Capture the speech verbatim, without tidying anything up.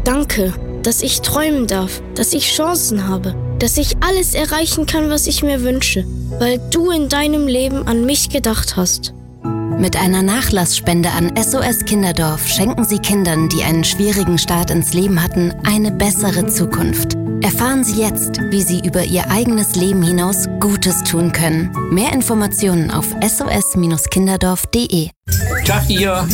Danke, dass ich träumen darf, dass ich Chancen habe, dass ich alles erreichen kann, was ich mir wünsche, weil du in deinem Leben an mich gedacht hast. Mit einer Nachlassspende an S O S Kinderdorf schenken Sie Kindern, die einen schwierigen Start ins Leben hatten, eine bessere Zukunft. Erfahren Sie jetzt, wie Sie über Ihr eigenes Leben hinaus Gutes tun können. Mehr Informationen auf s o s Kinderdorf punkt de. Tag ihr!